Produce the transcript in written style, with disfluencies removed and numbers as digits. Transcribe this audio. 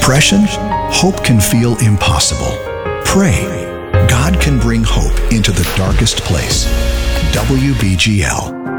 depression, hope can feel impossible. Pray. God can bring hope into the darkest place. WBGL.